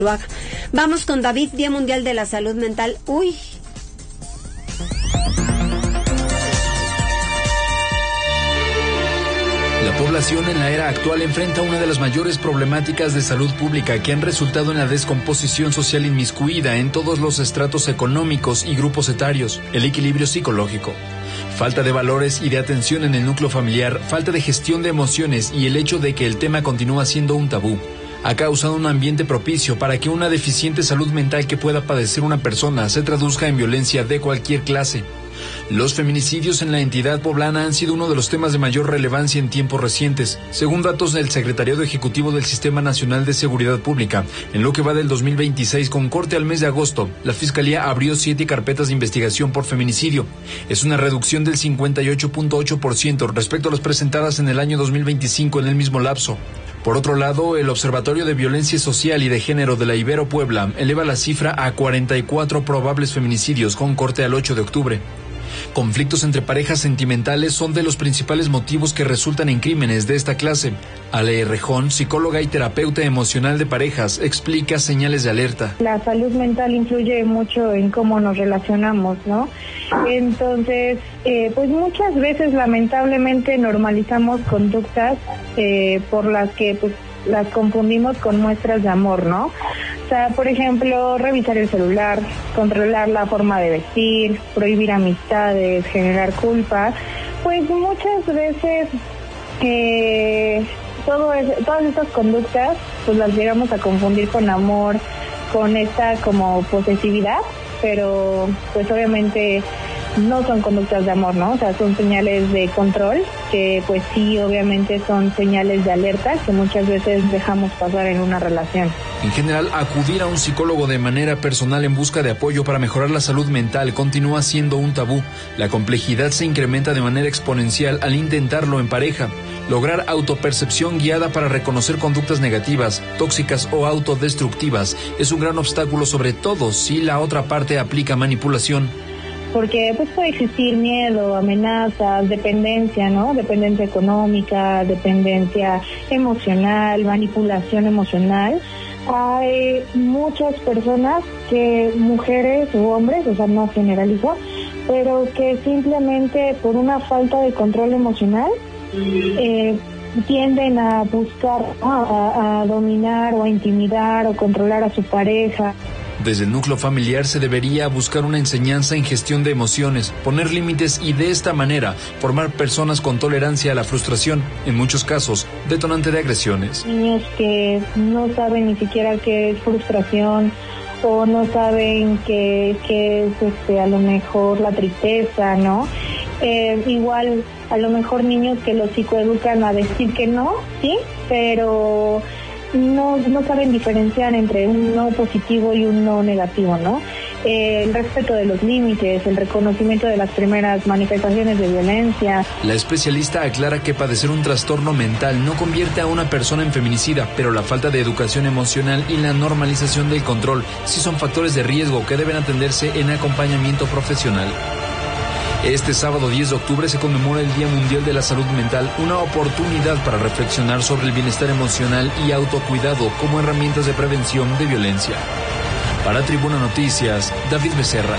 Vamos con David, Día Mundial de la Salud Mental. Uy. La población en la era actual enfrenta una de las mayores problemáticas de salud pública que han resultado en la descomposición social inmiscuida en todos los estratos económicos y grupos etarios, el equilibrio psicológico. Falta de valores y de atención en el núcleo familiar, falta de gestión de emociones y el hecho de que el tema continúa siendo un tabú ha causado un ambiente propicio para que una deficiente salud mental que pueda padecer una persona se traduzca en violencia de cualquier clase. Los feminicidios en la entidad poblana han sido uno de los temas de mayor relevancia en tiempos recientes. Según datos del Secretariado Ejecutivo del Sistema Nacional de Seguridad Pública, en lo que va del 2026 con corte al mes de agosto, la Fiscalía abrió 7 carpetas de investigación por feminicidio. Es una reducción del 58.8% respecto a las presentadas en el año 2025 en el mismo lapso. Por otro lado, el Observatorio de Violencia Social y de Género de la Ibero Puebla eleva la cifra a 44 probables feminicidios con corte al 8 de octubre. Conflictos entre parejas sentimentales son de los principales motivos que resultan en crímenes de esta clase. Ale Rejón, psicóloga y terapeuta emocional de parejas, explica señales de alerta. La salud mental influye mucho en cómo nos relacionamos, ¿no? Entonces, pues muchas veces lamentablemente normalizamos conductas por las que pues las confundimos con muestras de amor, ¿no? O sea, por ejemplo, revisar el celular, controlar la forma de vestir, prohibir amistades, generar culpa, pues muchas veces todas estas conductas pues las llegamos a confundir con amor, con esta como posesividad, pero pues obviamente no son conductas de amor, ¿no? O sea, son señales de control que pues sí, obviamente son señales de alerta que muchas veces dejamos pasar en una relación. En general, acudir a un psicólogo de manera personal en busca de apoyo para mejorar la salud mental continúa siendo un tabú. La complejidad se incrementa de manera exponencial al intentarlo en pareja. Lograr autopercepción guiada para reconocer conductas negativas, tóxicas o autodestructivas es un gran obstáculo, sobre todo si la otra parte aplica manipulación. Porque pues puede existir miedo, amenazas, dependencia, ¿no? Dependencia económica, dependencia emocional, manipulación emocional. Hay muchas personas mujeres u hombres, o sea, no generalizo, pero que simplemente por una falta de control emocional tienden a buscar, a dominar o a intimidar o controlar a su pareja. Desde el núcleo familiar se debería buscar una enseñanza en gestión de emociones, poner límites y de esta manera formar personas con tolerancia a la frustración, en muchos casos detonante de agresiones. Niños que no saben ni siquiera qué es frustración o no saben qué es a lo mejor la tristeza, ¿no? Igual a lo mejor niños que los psicoeducan a decir que no, sí, pero no saben diferenciar entre un no positivo y un no negativo, ¿no? El respeto de los límites, el reconocimiento de las primeras manifestaciones de violencia. La especialista aclara que padecer un trastorno mental no convierte a una persona en feminicida, pero la falta de educación emocional y la normalización del control sí son factores de riesgo que deben atenderse en acompañamiento profesional. Este sábado 10 de octubre se conmemora el Día Mundial de la Salud Mental, una oportunidad para reflexionar sobre el bienestar emocional y autocuidado como herramientas de prevención de violencia. Para Tribuna Noticias, David Becerra.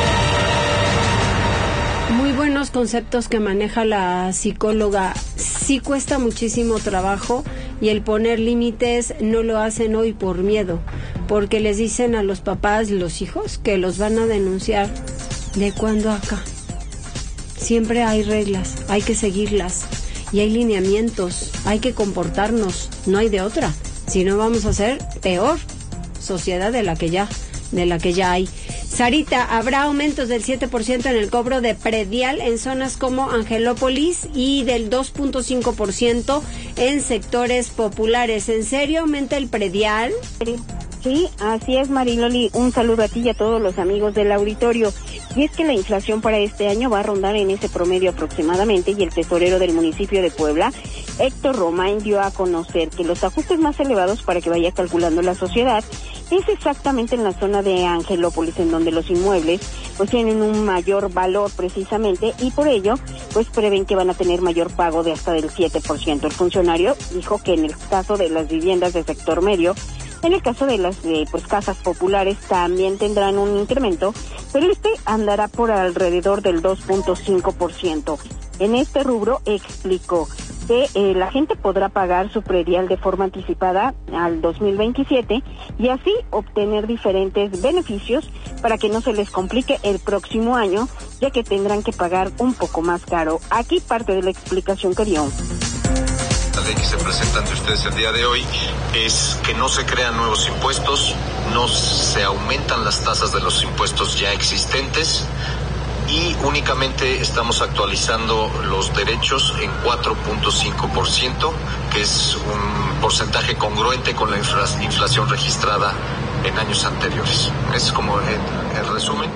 Muy buenos conceptos que maneja la psicóloga. Sí cuesta muchísimo trabajo y el poner límites no lo hacen hoy por miedo, porque les dicen a los papás, los hijos, que los van a denunciar. ¿De cuándo acá? Siempre hay reglas, hay que seguirlas y hay lineamientos, hay que comportarnos, no hay de otra, si no vamos a ser peor sociedad de la que ya hay. Sarita, habrá aumentos del 7% en el cobro de predial en zonas como Angelópolis y del 2.5% en sectores populares. ¿En serio aumenta el predial? Sí, así es, Mariloli. Un saludo a ti y a todos los amigos del auditorio. Y es que la inflación para este año va a rondar en ese promedio aproximadamente, y el tesorero del municipio de Puebla, Héctor Romain, dio a conocer que los ajustes más elevados, para que vaya calculando la sociedad, es exactamente en la zona de Angelópolis, en donde los inmuebles pues tienen un mayor valor precisamente, y por ello pues prevén que van a tener mayor pago de hasta del 7%. El funcionario dijo que en el caso de las viviendas del sector medio, En el caso de las casas populares también tendrán un incremento, pero andará por alrededor del 2.5%. En este rubro explicó que la gente podrá pagar su predial de forma anticipada al 2027 y así obtener diferentes beneficios para que no se les complique el próximo año, ya que tendrán que pagar un poco más caro. Aquí parte de la explicación que dio. La ley que se presenta ante ustedes el día de hoy es que no se crean nuevos impuestos, no se aumentan las tasas de los impuestos ya existentes, y únicamente estamos actualizando los derechos en 4.5%, que es un porcentaje congruente con la inflación registrada en años anteriores. Es como el resumen.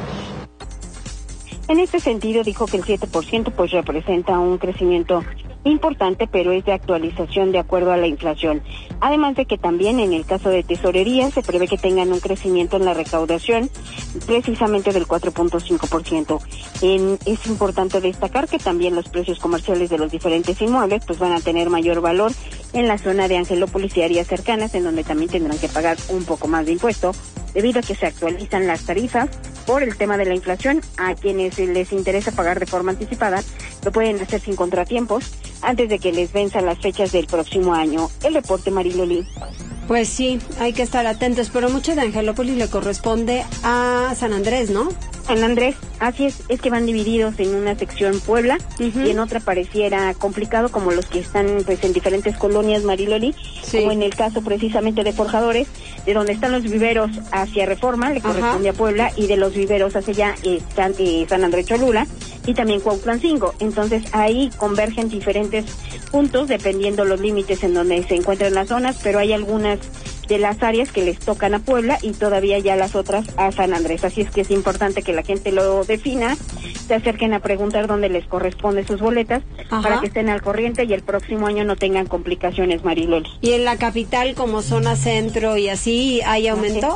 En este sentido dijo que el 7% pues representa un crecimiento importante, pero es de actualización de acuerdo a la inflación. Además de que también en el caso de tesorería se prevé que tengan un crecimiento en la recaudación precisamente del 4.5%. Es importante destacar que también los precios comerciales de los diferentes inmuebles pues van a tener mayor valor en la zona de Angelópolis y áreas cercanas, en donde también tendrán que pagar un poco más de impuesto debido a que se actualizan las tarifas por el tema de la inflación. A quienes les interesa pagar de forma anticipada lo pueden hacer sin contratiempos antes de que les venzan las fechas del próximo año. El reporte, Mariloli. Pues sí, hay que estar atentos, pero mucho de Angelópolis le corresponde a San Andrés, ¿no? San Andrés, así es que van divididos en una sección Puebla y en otra pareciera complicado, como los que están pues en diferentes colonias, Mariloli, como en el caso precisamente de Forjadores, de donde están los viveros hacia Reforma, le corresponde a Puebla, y de los viveros hacia allá están San Andrés Cholula y también Cuautlancingo. Entonces ahí convergen diferentes puntos dependiendo los límites en donde se encuentran las zonas, pero hay algunas de las áreas que les tocan a Puebla y todavía ya las otras a San Andrés. Así es que es importante que la gente lo defina, se acerquen a preguntar dónde les corresponde sus boletas para que estén al corriente y el próximo año no tengan complicaciones, Mariloli. ¿Y en la capital como zona centro y así hay aumento?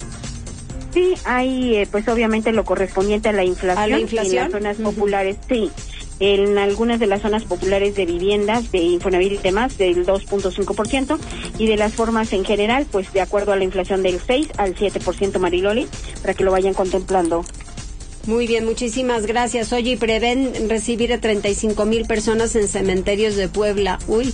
Sí, hay pues obviamente lo correspondiente a la inflación. ¿A la inflación? En las zonas populares, sí. En algunas de las zonas populares de viviendas, de Infonavit y demás, del 2.5%, y de las formas en general, pues de acuerdo a la inflación del 6 al 7%, Mariloli, para que lo vayan contemplando. Muy bien, muchísimas gracias. Oye, y prevén recibir a 35,000 personas en cementerios de Puebla. Uy.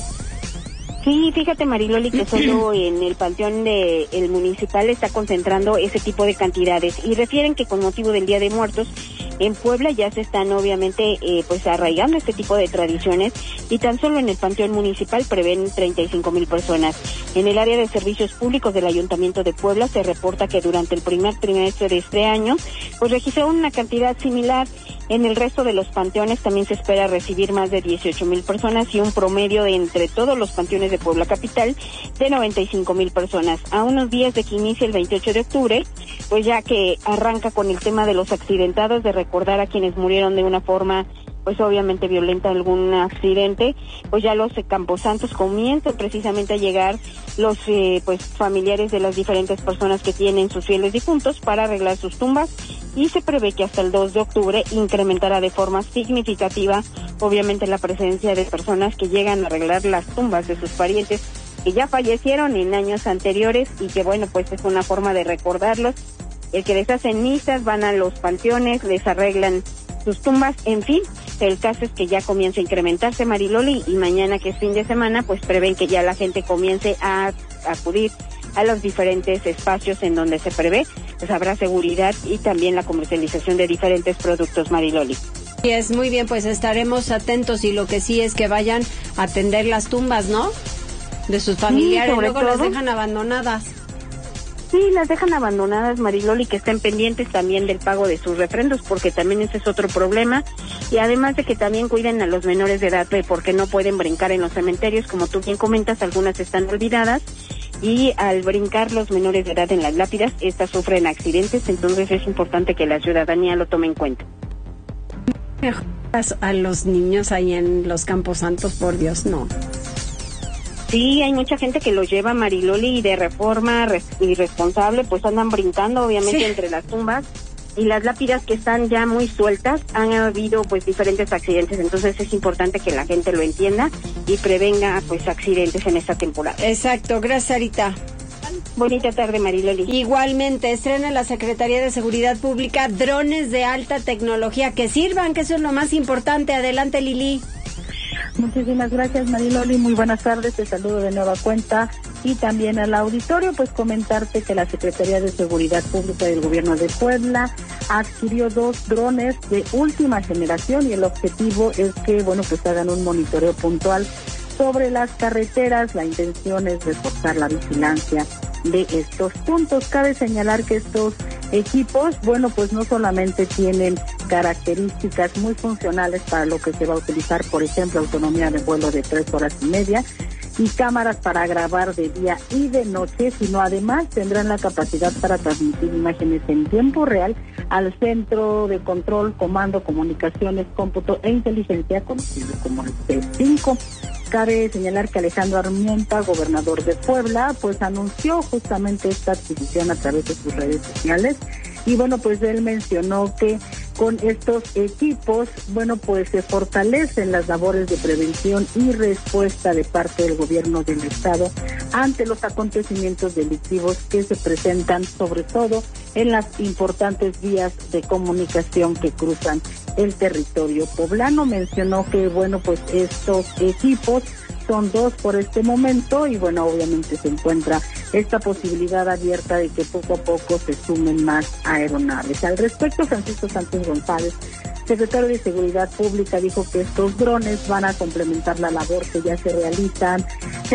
Sí, fíjate, Mariloli, que solo en el panteón el municipal está concentrando ese tipo de cantidades, y refieren que con motivo del Día de Muertos en Puebla ya se están obviamente pues arraigando este tipo de tradiciones, y tan solo en el panteón municipal prevén 35,000 personas. En el área de servicios públicos del Ayuntamiento de Puebla se reporta que durante el primer trimestre de este año pues registraron una cantidad similar. En el resto de los panteones también se espera recibir más de 18,000 personas y un promedio de entre todos los panteones de Puebla capital de 95,000 personas. A unos días de que inicie el 28 de octubre, pues ya que arranca con el tema de los accidentados, de recordar a quienes murieron de una forma pues obviamente violenta, algún accidente, pues ya los camposantos comienzan precisamente a llegar los pues familiares de las diferentes personas que tienen sus fieles difuntos para arreglar sus tumbas, y se prevé que hasta el 2 de octubre incrementará de forma significativa obviamente la presencia de personas que llegan a arreglar las tumbas de sus parientes que ya fallecieron en años anteriores, y que bueno, pues es una forma de recordarlos. El que les hacen misas, van a los panteones, les arreglan sus tumbas, en fin. El caso es que ya comienza a incrementarse, Mariloli, y mañana, que es fin de semana, pues prevén que ya la gente comience a acudir a los diferentes espacios en donde se prevé, pues habrá seguridad y también la comercialización de diferentes productos, Mariloli. Y es muy bien, pues estaremos atentos, y lo que sí es que vayan a atender las tumbas, ¿no? De sus familiares, luego las dejan abandonadas. Sí, las dejan abandonadas, Mariloli, que estén pendientes también del pago de sus refrendos, porque también ese es otro problema, y además de que también cuiden a los menores de edad, porque no pueden brincar en los cementerios, como tú bien comentas, algunas están olvidadas, y al brincar los menores de edad en las lápidas, estas sufren accidentes, entonces es importante que la ciudadanía lo tome en cuenta. A los niños ahí en los camposantos, por Dios, no. Sí, hay mucha gente que los lleva, Mariloli, y de reforma irresponsable, pues andan brincando obviamente entre las tumbas y las lápidas que están ya muy sueltas. Han habido pues diferentes accidentes, entonces es importante que la gente lo entienda y prevenga pues accidentes en esta temporada. Exacto, gracias, Sarita. Bonita tarde, Mariloli. Igualmente, estrena la Secretaría de Seguridad Pública drones de alta tecnología que sirvan, que eso es lo más importante. Adelante, Lili. Muchísimas gracias, Mariloli. Muy buenas tardes. Te saludo de nueva cuenta y también al auditorio. Pues comentarte que la Secretaría de Seguridad Pública del Gobierno de Puebla adquirió 2 drones de última generación y el objetivo es que, pues hagan un monitoreo puntual sobre las carreteras. La intención es reforzar la vigilancia de estos puntos. Cabe señalar que estos equipos, pues no solamente tienen características muy funcionales para lo que se va a utilizar, por ejemplo, autonomía de vuelo de 3 horas y media y cámaras para grabar de día y de noche, sino además tendrán la capacidad para transmitir imágenes en tiempo real al Centro de Control, Comando, Comunicaciones, Cómputo e Inteligencia, conocido como el C5. Cabe señalar que Alejandro Armenta, gobernador de Puebla, anunció justamente esta adquisición a través de sus redes sociales. Y él mencionó que con estos equipos, se fortalecen las labores de prevención y respuesta de parte del gobierno del estado ante los acontecimientos delictivos que se presentan, sobre todo en las importantes vías de comunicación que cruzan el territorio poblano. Mencionó que, estos equipos son 2 por este momento y obviamente se encuentra esta posibilidad abierta de que poco a poco se sumen más aeronaves. Al respecto, Francisco Sánchez González, secretario de Seguridad Pública, dijo que estos drones van a complementar la labor que ya realizan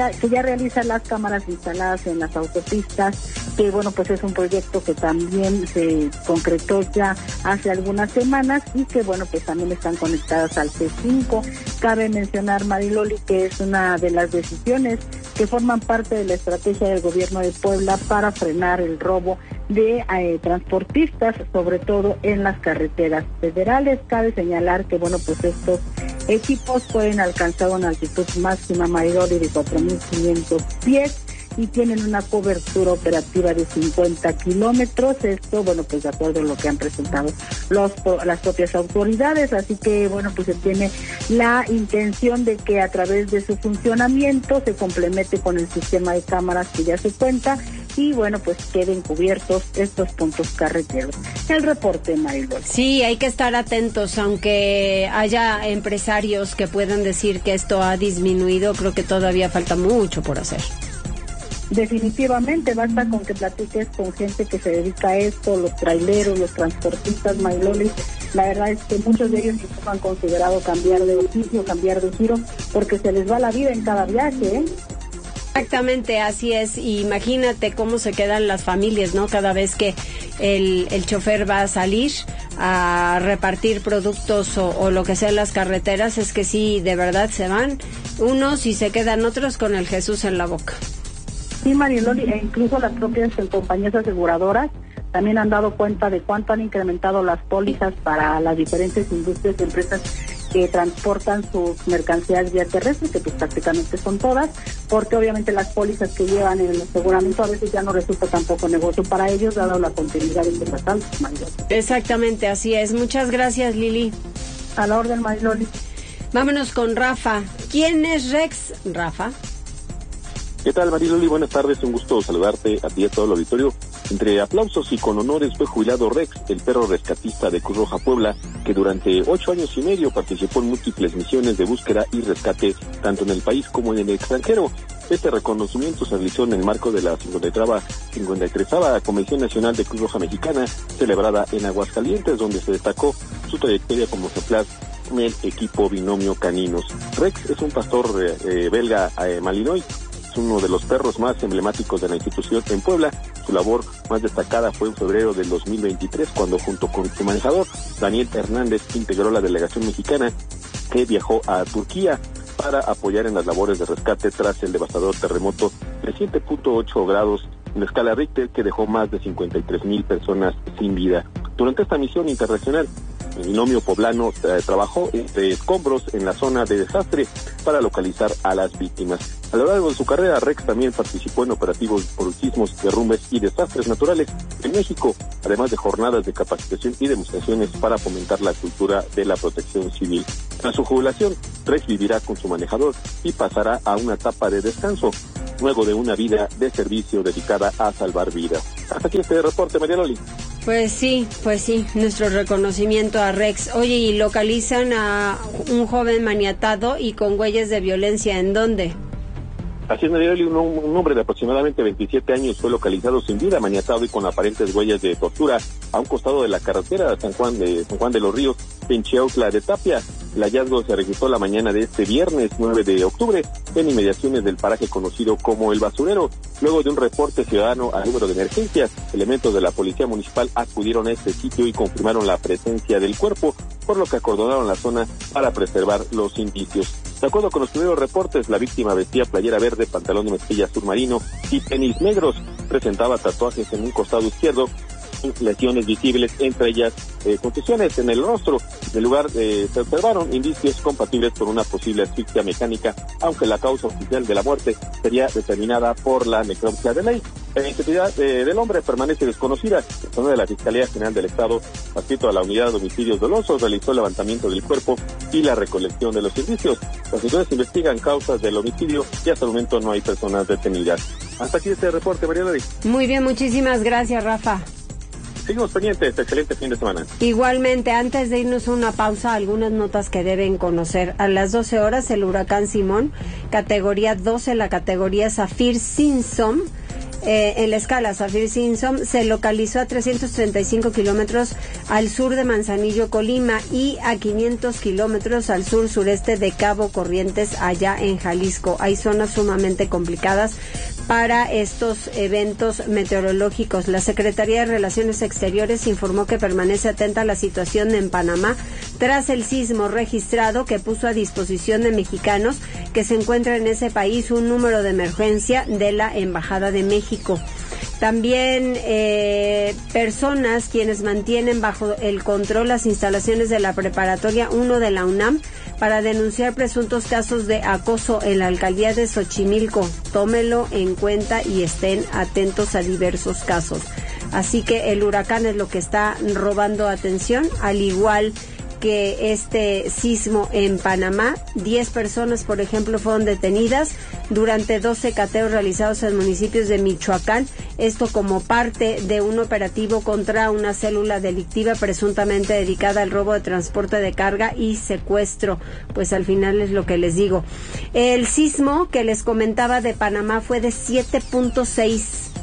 las cámaras instaladas en las autopistas, que es un proyecto que también se concretó ya hace algunas semanas y que también están conectadas al C5. Cabe mencionar, Mariloli, que es una de las decisiones que forman parte de la estrategia del gobierno de Puebla para frenar el robo de transportistas, sobre todo en las carreteras federales. Cabe señalar que estos equipos pueden alcanzar una altitud máxima mayor de 4.500 pies y tienen una cobertura operativa de 50 kilómetros. Esto, de acuerdo a lo que han presentado las propias autoridades. Así que, se tiene la intención de que a través de su funcionamiento se complemente con el sistema de cámaras que ya se cuenta y, queden cubiertos estos puntos carreteros. El reporte, Marilol. Sí, hay que estar atentos, aunque haya empresarios que puedan decir que esto ha disminuido, creo que todavía falta mucho por hacer. Definitivamente, basta con que platiques con gente que se dedica a esto, los traileros, los transportistas, Mariloli. La verdad es que muchos de ellos han considerado cambiar de oficio, cambiar de giro, porque se les va la vida en cada viaje, ¿eh? Exactamente, así es. Imagínate cómo se quedan las familias, ¿no? Cada vez que el chofer va a salir a repartir productos o lo que sea en las carreteras, es que sí, de verdad se van unos y se quedan otros con el Jesús en la boca. Sí, Mariloli, e incluso las propias compañías aseguradoras también han dado cuenta de cuánto han incrementado las pólizas para las diferentes industrias y empresas que transportan sus mercancías vía terrestre, que prácticamente son todas, porque obviamente las pólizas que llevan en el aseguramiento a veces ya no resulta tampoco negocio para ellos, dado la continuidad de estos asaltos, Mariloli. Exactamente, así es. Muchas gracias, Lili. A la orden, Mariloli. Vámonos con Rafa. ¿Quién es Rex, Rafa? ¿Qué tal, Mariloli? Buenas tardes, un gusto saludarte a ti y a todo el auditorio. Entre aplausos y con honores fue jubilado Rex, el perro rescatista de Cruz Roja Puebla, que durante 8 años y medio participó en múltiples misiones de búsqueda y rescate, tanto en el país como en el extranjero. Este reconocimiento se realizó en el marco de la 53ª Convención Nacional de Cruz Roja Mexicana, celebrada en Aguascalientes, donde se destacó su trayectoria como ejemplar en el equipo Binomio Caninos. Rex es un pastor belga malinois, uno de los perros más emblemáticos de la institución en Puebla. Su labor más destacada fue en febrero del 2023, cuando junto con su manejador, Daniel Hernández, integró la delegación mexicana que viajó a Turquía para apoyar en las labores de rescate tras el devastador terremoto de 7.8 grados en la escala Richter que dejó más de 53,000 personas sin vida. Durante esta misión internacional, el binomio poblano trabajó entre escombros en la zona de desastre para localizar a las víctimas. A lo largo de su carrera, Rex también participó en operativos por sismos, derrumbes y desastres naturales en México, además de jornadas de capacitación y demostraciones para fomentar la cultura de la protección civil. Tras su jubilación, Rex vivirá con su manejador y pasará a una etapa de descanso. luego de una vida de servicio dedicada a salvar vidas. Hasta aquí este reporte, María Loli. Pues sí, nuestro reconocimiento a Rex. Oye, y localizan a un joven maniatado y con huellas de violencia, ¿en dónde? Así es, María Loli, un hombre de aproximadamente 27 años fue localizado sin vida, maniatado y con aparentes huellas de tortura a un costado de la carretera San Juan de los Ríos, en Chiautla de Tapia. El hallazgo se registró la mañana de este viernes 9 de octubre en inmediaciones del paraje conocido como El Basurero. Luego de un reporte ciudadano al número de emergencias, elementos de la policía municipal acudieron a este sitio y confirmaron la presencia del cuerpo, por lo que acordonaron la zona para preservar los indicios. De acuerdo con los primeros reportes, la víctima vestía playera verde, pantalón de mezclilla azul marino y tenis negros. Presentaba tatuajes en un costado izquierdo, lesiones visibles, entre ellas contusiones en el rostro. En el lugar se observaron indicios compatibles con una posible asfixia mecánica, aunque la causa oficial de la muerte sería determinada por la necropsia de ley. La identidad del hombre permanece desconocida. El personal de la Fiscalía General del Estado, adscrito a la unidad de homicidios dolosos, realizó el levantamiento del cuerpo y la recolección de los indicios. Las autoridades investigan causas del homicidio y hasta el momento no hay personas detenidas. Hasta aquí este reporte, María Lori. Muy bien, muchísimas gracias, Rafa. Seguimos pendientes, excelente fin de semana. Igualmente, antes de irnos a una pausa, algunas notas que deben conocer. A las 12 horas, el huracán Simón, categoría 12, la categoría Saffir-Simpson, en la escala Saffir-Simpson, se localizó a 335 kilómetros al sur de Manzanillo, Colima, y a 500 kilómetros al sur-sureste de Cabo Corrientes, allá en Jalisco. Hay zonas sumamente complicadas para estos eventos meteorológicos. La Secretaría de Relaciones Exteriores informó que permanece atenta a la situación en Panamá tras el sismo registrado, que puso a disposición de mexicanos que se encuentran en ese país un número de emergencia de la Embajada de México. También personas quienes mantienen bajo el control las instalaciones de la Preparatoria 1 de la UNAM para denunciar presuntos casos de acoso en la alcaldía de Xochimilco. Tómelo en cuenta y estén atentos a diversos casos. Así que el huracán es lo que está robando atención, al igual que este sismo en Panamá. 10 personas, por ejemplo, fueron detenidas durante 12 cateos realizados en municipios de Michoacán, esto como parte de un operativo contra una célula delictiva presuntamente dedicada al robo de transporte de carga y secuestro. Pues al final es lo que les digo. El sismo que les comentaba de Panamá fue de 7.6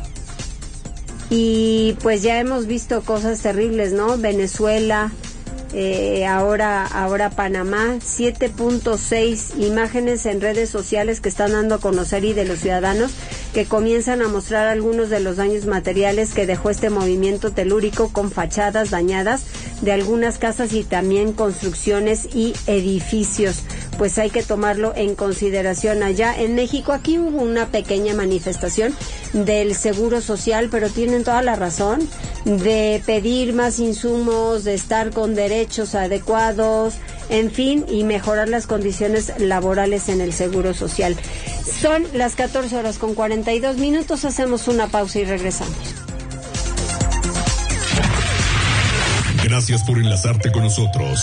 y pues ya hemos visto cosas terribles, ¿no? Venezuela, ahora Panamá. 7.6, imágenes en redes sociales que están dando a conocer y de los ciudadanos que comienzan a mostrar algunos de los daños materiales que dejó este movimiento telúrico, con fachadas dañadas de algunas casas y también construcciones y edificios. Pues hay que tomarlo en consideración. Allá en México, aquí hubo una pequeña manifestación del Seguro Social, pero tienen toda la razón de pedir más insumos, de estar con derechos adecuados, en fin, y mejorar las condiciones laborales en el Seguro Social. Son las 14:42. Hacemos una pausa y regresamos. Gracias por enlazarte con nosotros.